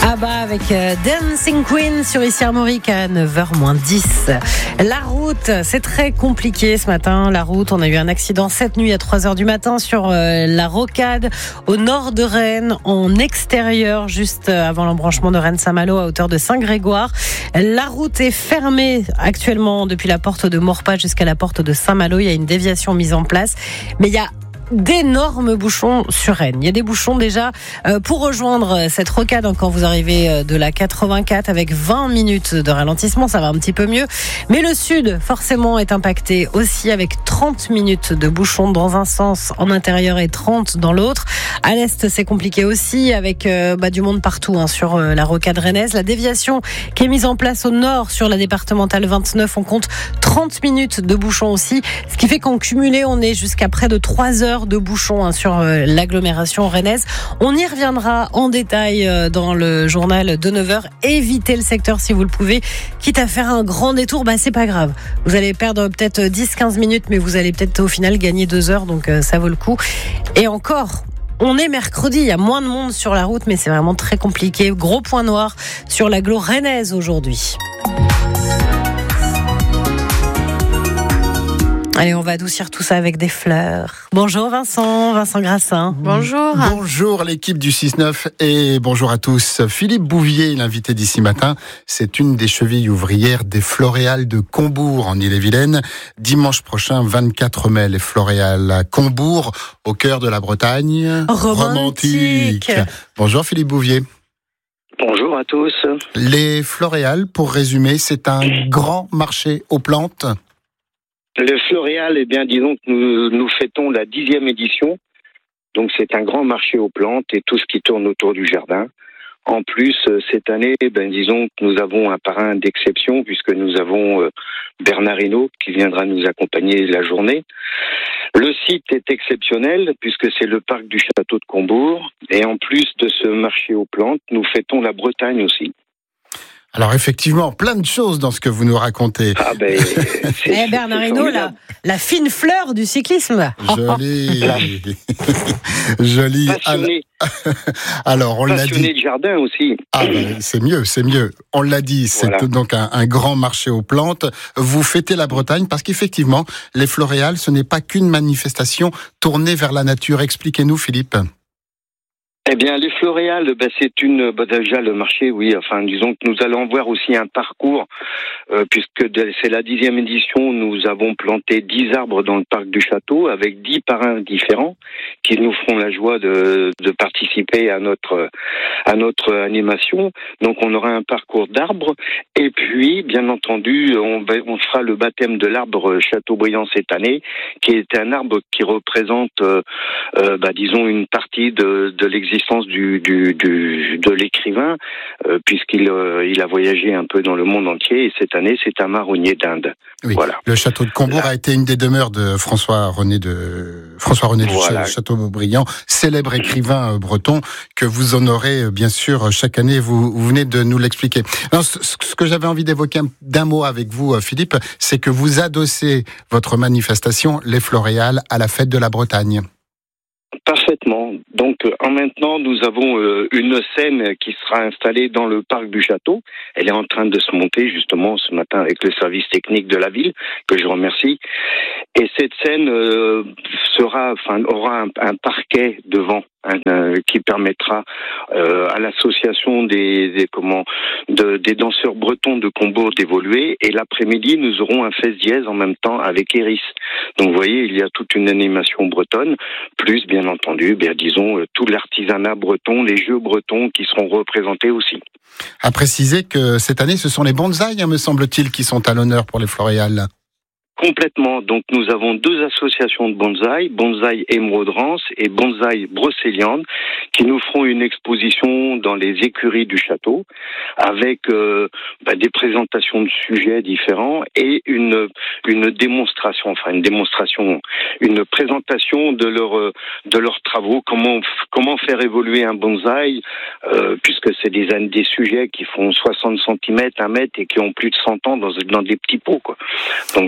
Ah bah avec Dancing Queen sur Ici Armorique à 9h-10. La route, c'est très compliqué ce matin. La route, on a eu un accident cette nuit à 3h du matin sur la rocade au nord de Rennes, en extérieur, juste avant l'embranchement de Rennes-Saint-Malo à hauteur de Saint-Grégoire. La route est fermée actuellement depuis la porte de Maurepas jusqu'à la porte de Saint-Malo. Il y a une déviation mise en place, mais il y a d'énormes bouchons sur Rennes. Il y a des bouchons déjà pour rejoindre cette rocade quand vous arrivez de la 84 avec 20 minutes de ralentissement, ça va un petit peu mieux. Mais le sud, forcément, est impacté aussi avec 30 minutes de bouchons dans un sens en intérieur et 30 dans l'autre. À l'est, c'est compliqué aussi avec du monde partout sur la rocade rennaise. La déviation qui est mise en place au nord sur la départementale 29, on compte 30 minutes de bouchons aussi, ce qui fait qu'en cumulé, on est jusqu'à près de 3 heures de bouchons sur l'agglomération rennaise. On y reviendra en détail dans le journal de 9h. Évitez le secteur si vous le pouvez, quitte à faire un grand détour, c'est pas grave. Vous allez perdre peut-être 10-15 minutes, mais vous allez peut-être au final gagner 2 heures, donc ça vaut le coup. Et encore, on est mercredi, il y a moins de monde sur la route, mais c'est vraiment très compliqué. Gros point noir sur l'agglo rennaise aujourd'hui. Allez, on va adoucir tout ça avec des fleurs. Bonjour Vincent Grassin. Bonjour. Bonjour l'équipe du 6-9 et bonjour à tous. Philippe Bouvier, l'invité d'ici matin, c'est une des chevilles ouvrières des Floréales de Combourg en Ille-et-Vilaine. Dimanche prochain, 24 mai, les Floréales à Combourg, au cœur de la Bretagne. Romantique. Bonjour Philippe Bouvier. Bonjour à tous. Les Floréales, pour résumer, c'est un grand marché aux plantes. Le Floréal, disons que nous fêtons la 10e édition. Donc c'est un grand marché aux plantes et tout ce qui tourne autour du jardin. En plus, cette année, disons que nous avons un parrain d'exception puisque nous avons Bernard Hinault qui viendra nous accompagner la journée. Le site est exceptionnel puisque c'est le parc du château de Combourg. Et en plus de ce marché aux plantes, nous fêtons la Bretagne aussi. Alors effectivement, plein de choses dans ce que vous nous racontez. Bernard Hinault, la fine fleur du cyclisme. Joli. Joli. Passionné. Alors, on l'a dit. Passionné de jardin aussi. C'est mieux. On l'a dit, c'est donc un grand marché aux plantes. Vous fêtez la Bretagne parce qu'effectivement, les Floréales, ce n'est pas qu'une manifestation tournée vers la nature. Expliquez-nous, Philippe. Les Floréales, c'est déjà le marché, oui. Disons que nous allons voir aussi un parcours, puisque c'est la 10e édition. Nous avons planté 10 arbres dans le parc du château avec 10 parrains différents qui nous feront la joie de participer à notre animation. Donc, on aura un parcours d'arbres. Et puis, bien entendu, on fera le baptême de l'arbre Châteaubriand cette année, qui est un arbre qui représente, disons, une partie de l'existence de l'écrivain, puisqu'il a voyagé un peu dans le monde entier, et cette année c'est un marronnier d'Inde. Oui. Voilà. Le château de Combourg a été une des demeures de François-René de Châteaubriand, célèbre écrivain breton que vous honorez bien sûr chaque année. Vous venez de nous l'expliquer. Alors, ce que j'avais envie d'évoquer d'un mot avec vous, Philippe, c'est que vous adossez votre manifestation Les Floréales à la fête de la Bretagne. Parfaitement. Donc, en maintenant, nous avons une scène qui sera installée dans le parc du château. Elle est en train de se monter, justement, ce matin avec le service technique de la ville, que je remercie. Et cette scène aura un parquet devant, qui permettra à l'association des danseurs bretons de Combourg d'évoluer. Et l'après-midi, nous aurons un fest dièse en même temps avec Eris. Donc, vous voyez, il y a toute une animation bretonne, plus, bien entendu, disons, tout l'artisanat breton, les jeux bretons qui seront représentés aussi. À préciser que cette année, ce sont les bonsaïs, me semble-t-il, qui sont à l'honneur pour les Floréales. Complètement. Donc, nous avons 2 associations de bonsaï, Bonsaï Émeraude Rance et Bonsaï Brocéliande, qui nous feront une exposition dans les écuries du château, avec des présentations de sujets différents et une démonstration, une présentation de leurs travaux, comment faire évoluer un bonsaï, puisque c'est des sujets qui font 60 cm, 1 mètre et qui ont plus de 100 ans dans des petits pots, quoi. Donc voilà, il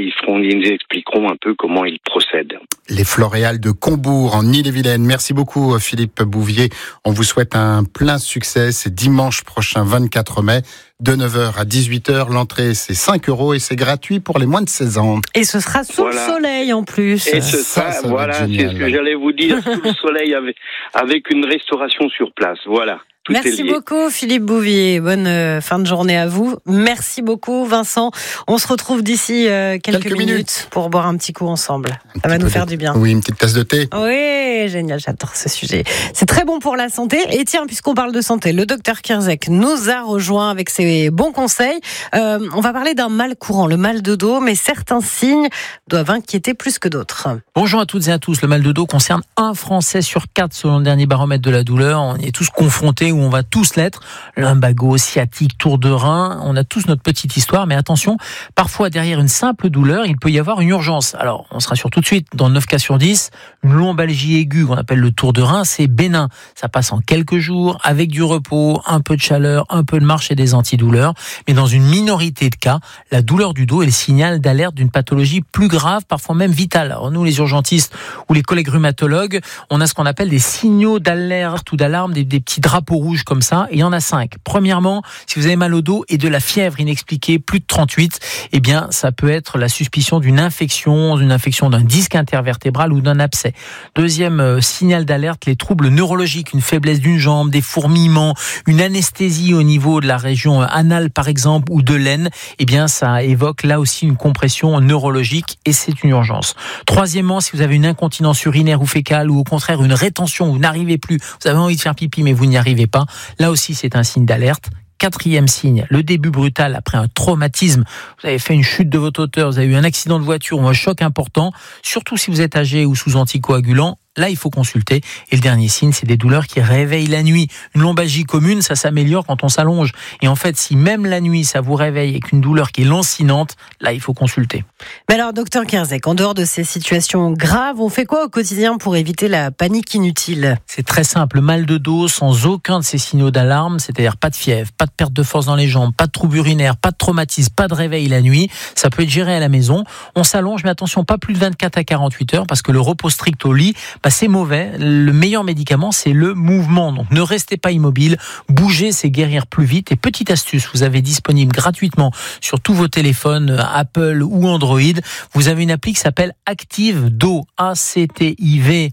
ils nous expliqueront un peu comment ils procèdent. Les Floréales de Combourg en Ille-et-Vilaine. Merci beaucoup Philippe Bouvier. On vous souhaite un plein succès. C'est dimanche prochain 24 mai de 9h à 18h. L'entrée c'est 5 € et c'est gratuit pour les moins de 16 ans. Et ce sera sous le soleil en plus. Et ça voilà, c'est ce que j'allais vous dire, sous le soleil avec une restauration sur place. Voilà. Merci beaucoup Philippe Bouvier, bonne fin de journée à vous. Merci beaucoup Vincent. On se retrouve d'ici quelques minutes pour boire un petit coup ensemble. Ça va nous faire du bien. Oui, une petite tasse de thé. Oui, génial, j'adore ce sujet. C'est très bon pour la santé. Et tiens, puisqu'on parle de santé, le docteur Kierzek nous a rejoint avec ses bons conseils. On va parler d'un mal courant, le mal de dos, mais certains signes doivent inquiéter plus que d'autres. Bonjour à toutes et à tous. Le mal de dos concerne 1 Français sur 4 selon le dernier baromètre de la douleur. On est tous confrontés, où on va tous l'être. Lumbago, sciatique, tour de rein. On a tous notre petite histoire, mais attention, parfois derrière une simple douleur, il peut y avoir une urgence. Alors, on se rassure tout de suite, dans 9 cas sur 10, une lombalgie aiguë qu'on appelle le tour de rein, c'est bénin. Ça passe en quelques jours, avec du repos, un peu de chaleur, un peu de marche et des antidouleurs. Mais dans une minorité de cas, la douleur du dos est le signal d'alerte d'une pathologie plus grave, parfois même vitale. Alors nous, les urgentistes ou les collègues rhumatologues, on a ce qu'on appelle des signaux d'alerte ou d'alarme, des petits drapeaux rouges comme ça, et il y en a 5. Premièrement, si vous avez mal au dos et de la fièvre inexpliquée, plus de 38, eh bien, ça peut être la suspicion d'une infection d'un disque intervertébral ou d'un abcès. Deuxième signal d'alerte, les troubles neurologiques, une faiblesse d'une jambe, des fourmillements, une anesthésie au niveau de la région anale par exemple, ou de l'aine, eh bien, ça évoque là aussi une compression neurologique et c'est une urgence. Troisièmement, si vous avez une incontinence urinaire ou fécale ou au contraire une rétention, vous n'arrivez plus, vous avez envie de faire pipi mais vous n'y arrivez pas, là aussi c'est un signe d'alerte. Quatrième signe, le début brutal après un traumatisme. Vous avez fait une chute de votre hauteur, vous avez eu un accident de voiture ou un choc important, surtout si vous êtes âgé ou sous anticoagulant. Là, il faut consulter. Et le dernier signe, c'est des douleurs qui réveillent la nuit. Une lombalgie commune, ça s'améliore quand on s'allonge. Et en fait, si même la nuit, ça vous réveille avec une douleur qui est lancinante, là, il faut consulter. Mais alors, docteur Kierzek, en dehors de ces situations graves, on fait quoi au quotidien pour éviter la panique inutile ? C'est très simple. Mal de dos sans aucun de ces signaux d'alarme, c'est-à-dire pas de fièvre, pas de perte de force dans les jambes, pas de troubles urinaires, pas de traumatisme, pas de réveil la nuit. Ça peut être géré à la maison. On s'allonge, mais attention, pas plus de 24 à 48 heures, parce que le repos strict au lit, c'est mauvais. Le meilleur médicament, c'est le mouvement. Donc, ne restez pas immobile. Bouger, c'est guérir plus vite. Et petite astuce, vous avez disponible gratuitement sur tous vos téléphones, Apple ou Android. Vous avez une appli qui s'appelle Active DO, A-C-T-I-V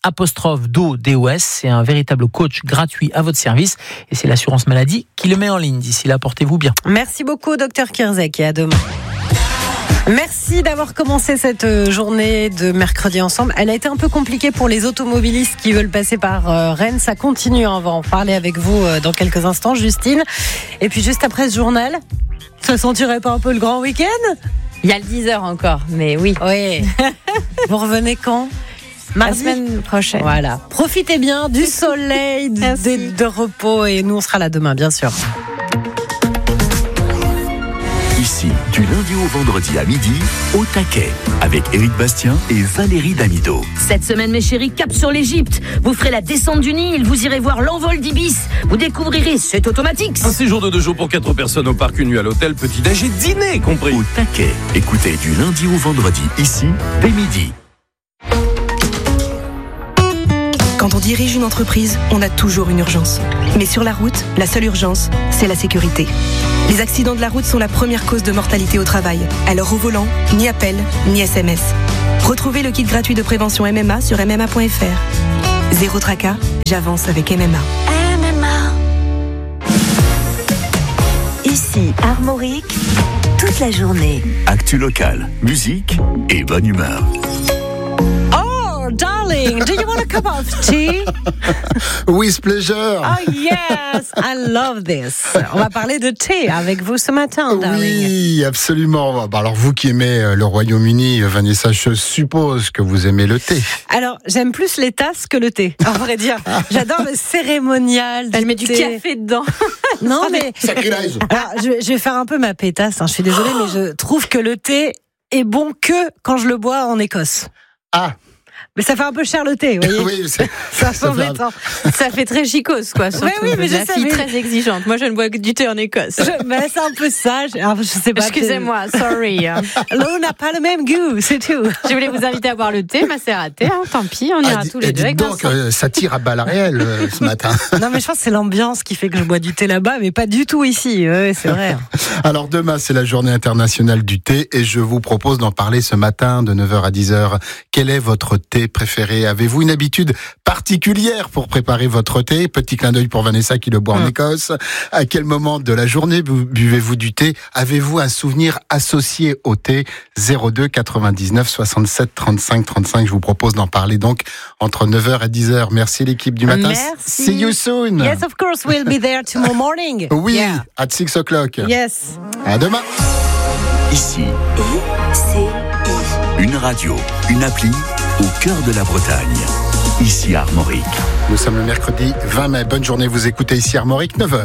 '2 DOS. C'est un véritable coach gratuit à votre service. Et c'est l'assurance maladie qui le met en ligne. D'ici là, portez-vous bien. Merci beaucoup, docteur Kierzek, et à demain. Merci d'avoir commencé cette journée de mercredi ensemble. Elle a été un peu compliquée pour les automobilistes qui veulent passer par Rennes. Ça continue, on va en parler avec vous dans quelques instants, Justine. Et puis juste après ce journal, ça sentirait pas un peu le grand week-end ? Il y a le 10h encore, mais oui. Oui. Vous revenez quand ? Mardi. La semaine prochaine. Voilà. Profitez bien du soleil, de repos, et nous on sera là demain, bien sûr. Ici, du lundi au vendredi à midi, au taquet, avec Éric Bastien et Valérie Damido. Cette semaine, mes chéris, cap sur l'Égypte. Vous ferez la descente du Nil, vous irez voir l'envol d'Ibis. Vous découvrirez, c'est automatique. Un séjour de 2 jours pour 4 personnes au parc, une nuit à l'hôtel, petit-déj et dîner compris. Au taquet, écoutez du lundi au vendredi, ici, dès midi. Quand on dirige une entreprise, on a toujours une urgence. Mais sur la route, la seule urgence, c'est la sécurité. Les accidents de la route sont la première cause de mortalité au travail. Alors au volant, ni appel, ni SMS. Retrouvez le kit gratuit de prévention MMA sur MMA.fr. Zéro tracas, j'avance avec MMA. MMA. Ici, Armorique, toute la journée. Actu locale, musique et bonne humeur. Darling, do you want a cup of tea? With pleasure. Oh yes, I love this. On va parler de thé avec vous ce matin, darling. Oui, absolument. Alors vous qui aimez le Royaume-Uni, Vanessa, je suppose que vous aimez le thé. Alors, j'aime plus les tasses que le thé, à vrai dire. J'adore le cérémonial du thé. Elle met du café dedans. Non, mais... Sacrilège. Alors, je vais faire un peu ma pétasse, je suis désolée, mais je trouve que le thé est bon que quand je le bois en Écosse. Ah. Mais ça fait un peu cher le thé, vous voyez. Oui, c'est embêtant. Ça fait très chicose, quoi. Oui, mais je sais. La fille très exigeante. Moi, je ne bois que du thé en Écosse. C'est un peu ça. Je sais pas. Excusez-moi, sorry. L'eau n'a pas le même goût, c'est tout. Je voulais vous inviter à boire le thé, mais c'est raté. Tant pis, on ira tous les deux. Donc, ça tire à balles réelles ce matin. Non, mais je pense que c'est l'ambiance qui fait que je bois du thé là-bas, mais pas du tout ici. Oui, c'est vrai. Alors demain, c'est la journée internationale du thé et je vous propose d'en parler ce matin de 9h à 10h. Quel est votre thé préféré? Avez-vous une habitude particulière pour préparer votre thé? Petit clin d'œil pour Vanessa qui le boit en Écosse. À quel moment de la journée buvez-vous du thé? Avez-vous un souvenir associé au thé? 02 99 67 35 35. Je vous propose d'en parler donc entre 9h et 10h. Merci l'équipe du matin. Merci. See you soon. Yes, of course, we'll be there tomorrow morning. Oui, yeah. at 6 o'clock. Yes. À demain. Ici, une radio, une appli au cœur de la Bretagne. Ici Armorique. Nous sommes le mercredi 20 mai. Bonne journée, vous écoutez ici Armorique, 9h.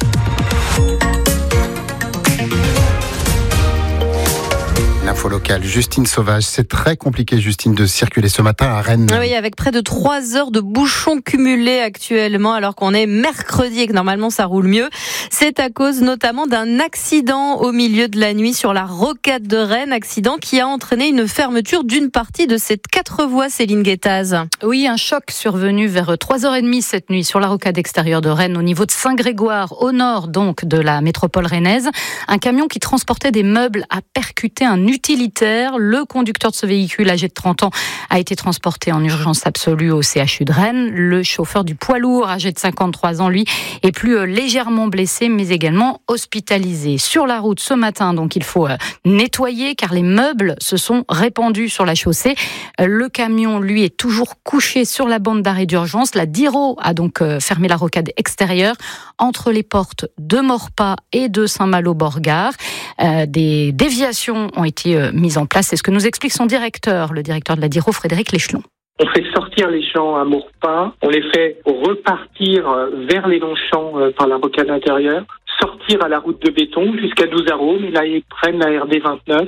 L'info locale, Justine Sauvage. C'est très compliqué, Justine, de circuler ce matin à Rennes. Oui, avec près de 3 heures de bouchons cumulés actuellement, alors qu'on est mercredi et que normalement ça roule mieux. C'est à cause notamment d'un accident au milieu de la nuit sur la rocade de Rennes. Accident qui a entraîné une fermeture d'une partie de cette 4 voies, Céline Guettaz. Oui, un choc survenu vers 3h30 cette nuit sur la rocade extérieure de Rennes, au niveau de Saint-Grégoire, au nord donc de la métropole rennaise. Un camion qui transportait des meubles a percuté un utilitaire. Le conducteur de ce véhicule, âgé de 30 ans, a été transporté en urgence absolue au CHU de Rennes. Le chauffeur du poids lourd, âgé de 53 ans, lui, est plus légèrement blessé, mais également hospitalisé. Sur la route ce matin, donc, il faut nettoyer car les meubles se sont répandus sur la chaussée. Le camion, lui, est toujours couché sur la bande d'arrêt d'urgence. La DIRO a donc fermé la rocade extérieure entre les portes de Maurepas et de Saint-Malo-Borgard. Des déviations ont été mises en place. C'est ce que nous explique son directeur, le directeur de la DIRO, Frédéric Léchelon. On fait sortir les champs à Maurepas, on les fait repartir vers les longs champs par la rocade intérieure, sortir à la route de béton jusqu'à 12 Arômes, et là ils prennent la RD 29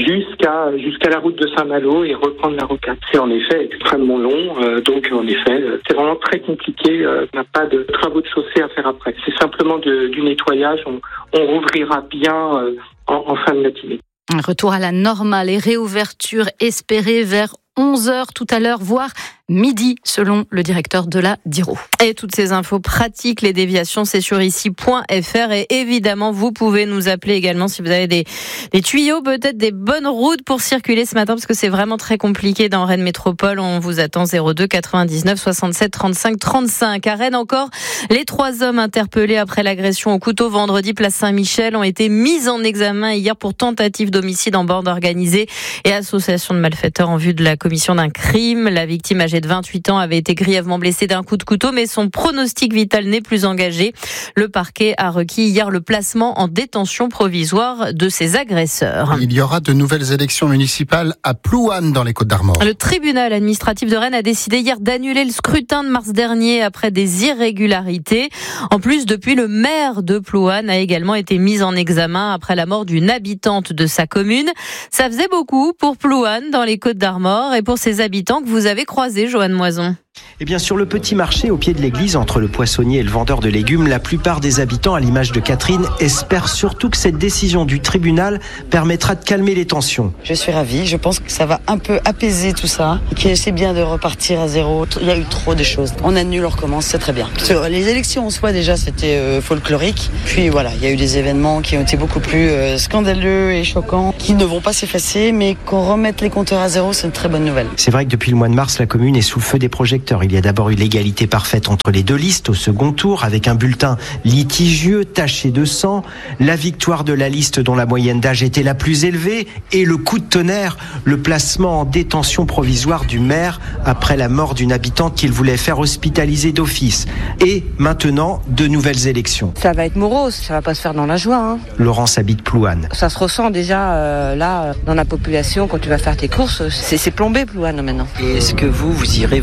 jusqu'à la route de Saint-Malo et reprendre la rocade. C'est en effet extrêmement long, donc en effet c'est vraiment très compliqué, on n'a pas de travaux de chaussée à faire après. C'est simplement du nettoyage, on rouvrira bien en fin de matinée. Un retour à la normale et réouverture espérée vers 11h tout à l'heure, voire midi, selon le directeur de la DIRO. Et toutes ces infos pratiques, les déviations, c'est sur ici.fr. Et évidemment, vous pouvez nous appeler également si vous avez des tuyaux, peut-être des bonnes routes pour circuler ce matin, parce que c'est vraiment très compliqué dans Rennes Métropole. On vous attend 02 99 67 35 35. À Rennes encore, les 3 hommes interpellés après l'agression au couteau vendredi place Saint-Michel ont été mis en examen hier pour tentative d'homicide en bande organisée et association de malfaiteurs en vue de la commission d'un crime. La victime âgée de 28 ans avait été grièvement blessée d'un coup de couteau, mais son pronostic vital n'est plus engagé. Le parquet a requis hier le placement en détention provisoire de ses agresseurs. Il y aura de nouvelles élections municipales à Plouanne dans les Côtes-d'Armor. Le tribunal administratif de Rennes a décidé hier d'annuler le scrutin de mars dernier après des irrégularités. En plus, depuis, le maire de Plouanne a également été mis en examen après la mort d'une habitante de sa commune. Ça faisait beaucoup pour Plouanne dans les Côtes-d'Armor et pour ses habitants que vous avez croisés, Joanne Moison. Eh bien, sur le petit marché au pied de l'église, entre le poissonnier et le vendeur de légumes, la plupart des habitants, à l'image de Catherine, espèrent surtout que cette décision du tribunal permettra de calmer les tensions. Je suis ravie, je pense que ça va un peu apaiser tout ça, que c'est bien de repartir à zéro. Il y a eu trop de choses. On annule, on recommence, c'est très bien. Les élections en soi, déjà, c'était folklorique. Puis voilà, il y a eu des événements qui ont été beaucoup plus scandaleux et choquants, qui ne vont pas s'effacer, mais qu'on remette les compteurs à zéro, c'est une très bonne nouvelle. C'est vrai que depuis le mois de mars, la commune est sous le feu des projecteurs. Il y a d'abord eu l'égalité parfaite entre les deux listes au second tour, avec un bulletin litigieux, taché de sang, la victoire de la liste dont la moyenne d'âge était la plus élevée, et le coup de tonnerre, le placement en détention provisoire du maire après la mort d'une habitante qu'il voulait faire hospitaliser d'office. Et maintenant, de nouvelles élections. Ça va être morose, ça va pas se faire dans la joie. Hein. Laurence habite Plouanne. Ça se ressent déjà là, dans la population, quand tu vas faire tes courses, c'est plombé Plouanne maintenant. Et est-ce que vous irez voter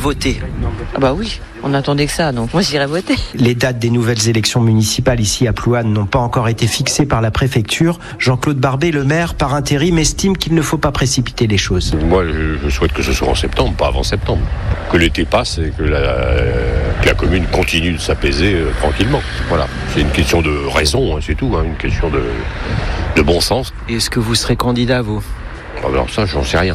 Ah bah oui, on attendait que ça, donc moi j'irai voter. Les dates des nouvelles élections municipales ici à Plouanne n'ont pas encore été fixées par la préfecture. Jean-Claude Barbet, le maire, par intérim, estime qu'il ne faut pas précipiter les choses. Moi, je souhaite que ce soit en septembre, pas avant septembre. Que l'été passe et que la commune continue de s'apaiser tranquillement. Voilà, c'est une question de raison, c'est tout, une question de bon sens. Est-ce que vous serez candidat, vous ? Alors ça, j'en sais rien.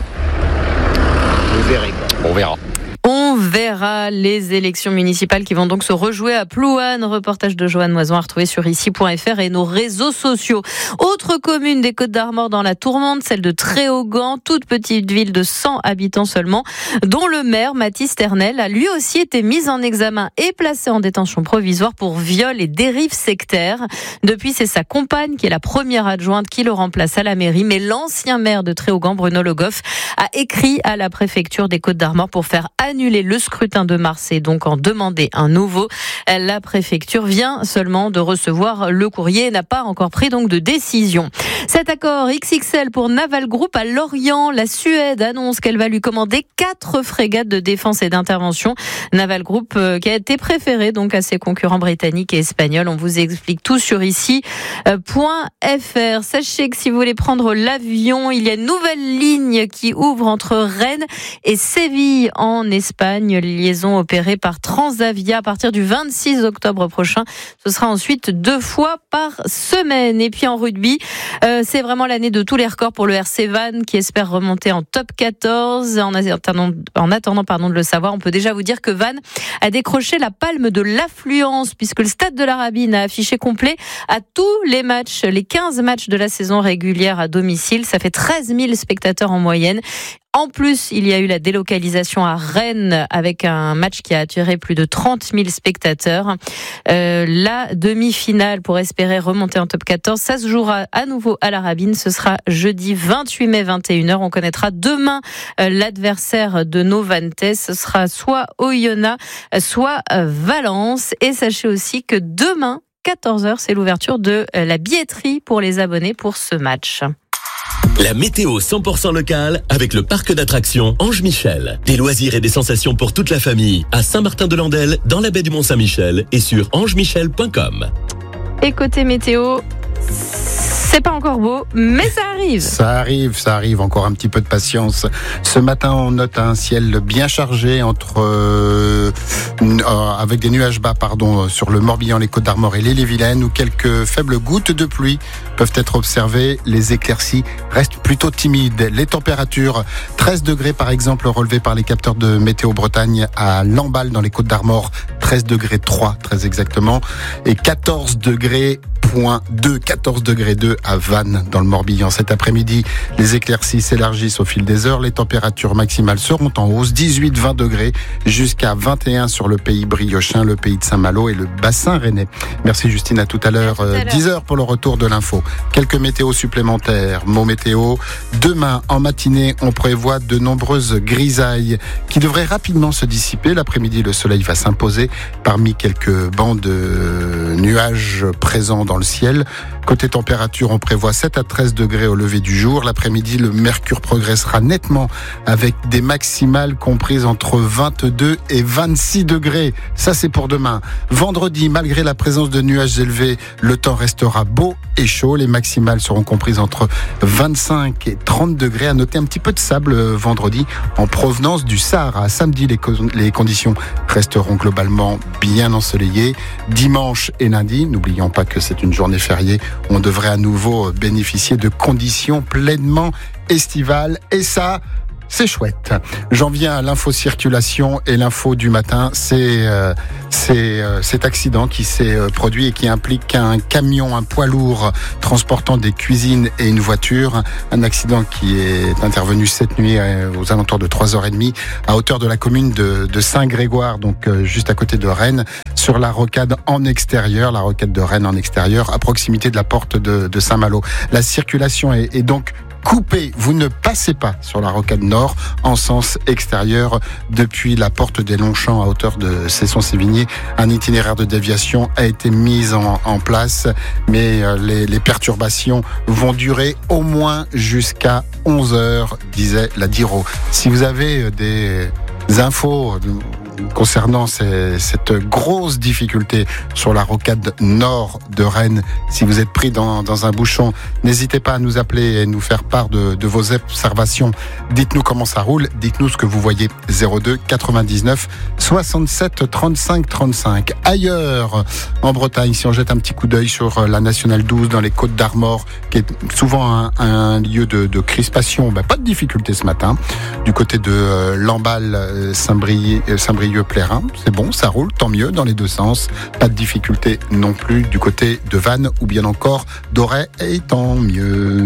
Vous verrez. On verra. On verra les élections municipales qui vont donc se rejouer à Plouanne. Reportage de Joanne Moison à retrouver sur ici.fr et nos réseaux sociaux. Autre commune des Côtes-d'Armor dans la tourmente, celle de Tréaugan, toute petite ville de 100 habitants seulement, dont le maire Mathis Ternel a lui aussi été mis en examen et placé en détention provisoire pour viol et dérive sectaire. Depuis, c'est sa compagne qui est la première adjointe qui le remplace à la mairie, mais l'ancien maire de Tréaugan, Bruno Le Goff, a écrit à la préfecture des Côtes-d'Armor pour faire annuler le scrutin de mars et donc en demander un nouveau. La préfecture vient seulement de recevoir le courrier et n'a pas encore pris donc de décision. Cet accord XXL pour Naval Group à Lorient. La Suède annonce qu'elle va lui commander 4 frégates de défense et d'intervention. Naval Group qui a été préféré donc à ses concurrents britanniques et espagnols. On vous explique tout sur ici.fr. Sachez que si vous voulez prendre l'avion, il y a une nouvelle ligne qui ouvre entre Rennes et Séville en Espagne, liaison opérée par Transavia à partir du 26 octobre prochain. Ce sera ensuite 2 fois par semaine. Et puis en rugby, c'est vraiment l'année de tous les records pour le RC Vannes qui espère remonter en top 14. En attendant de le savoir, on peut déjà vous dire que Vannes a décroché la palme de l'affluence puisque le stade de la Rabine a affiché complet à tous les matchs, les 15 matchs de la saison régulière à domicile. Ça fait 13 000 spectateurs en moyenne. En plus, il y a eu la délocalisation à Rennes avec un match qui a attiré plus de 30 000 spectateurs. La demi-finale pour espérer remonter en top 14, ça se jouera à nouveau à la Rabine. Ce sera jeudi 28 mai 21h. On connaîtra demain l'adversaire de nos Vantais. Ce sera soit Oyonnax, soit Valence. Et sachez aussi que demain, 14h, c'est l'ouverture de la billetterie pour les abonnés pour ce match. La météo 100% locale avec le parc d'attractions Ange Michel. Des loisirs et des sensations pour toute la famille à Saint-Martin-de-Landelle, dans la baie du Mont-Saint-Michel et sur angemichel.com. Et côté météo, c'est pas encore beau, mais ça arrive. Ça arrive, encore un petit peu de patience. Ce matin, on note un ciel bien chargé avec des nuages bas, sur le Morbihan, les Côtes-d'Armor et l'Ille-et-Vilaine, où quelques faibles gouttes de pluie peuvent être observées. Les éclaircies restent plutôt timides. Les températures, 13 degrés par exemple, relevées par les capteurs de Météo Bretagne à Lamballe dans les Côtes-d'Armor, 13 degrés 3 très exactement, et 14 degrés 2 à Vannes dans le Morbihan. Cet après-midi, les éclaircies s'élargissent au fil des heures. Les températures maximales seront en hausse, 18-20 degrés jusqu'à 21 sur le pays briochin, le pays de Saint-Malo et le bassin rennais. Merci Justine, à tout à l'heure. 10h pour le retour de l'info. Quelques météos supplémentaires. Mot météo. Demain, en matinée, on prévoit de nombreuses grisailles qui devraient rapidement se dissiper. L'après-midi, le soleil va s'imposer parmi quelques bancs de nuages présents dans le ciel. Côté température, on prévoit 7 à 13 degrés au lever du jour. L'après-midi, le mercure progressera nettement avec des maximales comprises entre 22 et 26 degrés. Ça, c'est pour demain. Vendredi, malgré la présence de nuages élevés, le temps restera beau et chaud. Les maximales seront comprises entre 25 et 30 degrés. À noter un petit peu de sable vendredi en provenance du Sahara. Samedi, les conditions resteront globalement bien ensoleillées. Dimanche et lundi, n'oublions pas que c'est une journée fériée, on devrait à nouveau bénéficier de conditions pleinement estivales. Et ça, c'est chouette. J'en viens à l'info circulation et l'info du matin. C'est cet accident qui s'est produit et qui implique un camion, un poids lourd transportant des cuisines et une voiture. Un accident qui est intervenu cette nuit aux alentours de 3h30 à hauteur de la commune de Saint-Grégoire, donc juste à côté de Rennes, sur la rocade en extérieur, la rocade de Rennes en extérieur, à proximité de la porte de Saint-Malo. La circulation est donc coupé. Vous ne passez pas sur la rocade nord en sens extérieur depuis la porte des Longchamps à hauteur de Cesson-Sévigné. Un itinéraire de déviation a été mis en place, mais les perturbations vont durer au moins jusqu'à 11h, disait la Diro. Si vous avez des infos concernant cette grosse difficulté sur la rocade nord de Rennes. Si vous êtes pris dans un bouchon, n'hésitez pas à nous appeler et nous faire part de vos observations. Dites-nous comment ça roule, dites-nous ce que vous voyez. 02 99 67 35 35. Ailleurs, en Bretagne, si on jette un petit coup d'œil sur la Nationale 12 dans les Côtes d'Armor, qui est souvent un lieu de crispation, pas de difficulté ce matin. Du côté de Lamballe, Saint-Brieuc-Plérin, c'est bon, ça roule, tant mieux dans les deux sens. Pas de difficulté non plus du côté de Vannes ou bien encore d'Auray, et tant mieux.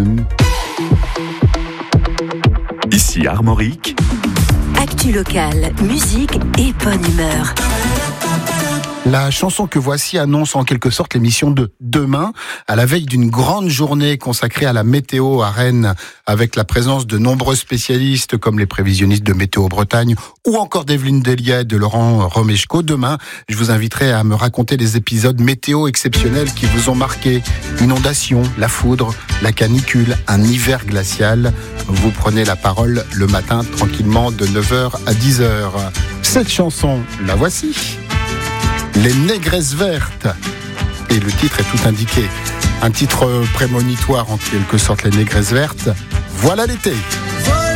Ici Armorique. Actu locale, musique et bonne humeur. La chanson que voici annonce en quelque sorte l'émission de demain, à la veille d'une grande journée consacrée à la météo à Rennes, avec la présence de nombreux spécialistes comme les prévisionnistes de Météo Bretagne ou encore d'Evelyne Delia et de Laurent Romeshko. Demain, je vous inviterai à me raconter les épisodes météo exceptionnels qui vous ont marqué. Inondations, la foudre, la canicule, un hiver glacial. Vous prenez la parole le matin tranquillement de 9h à 10h. Cette chanson, la voici. Les Négresses Vertes. Et le titre est tout indiqué. Un titre prémonitoire en quelque sorte, les Négresses Vertes. Voilà l'été.